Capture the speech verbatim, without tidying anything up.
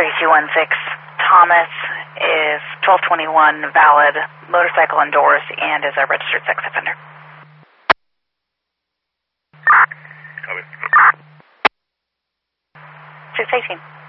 thirty-two one six, Thomas is twelve twenty-one valid, motorcycle endorsed, and is a registered sex offender. Copy. six eighteen.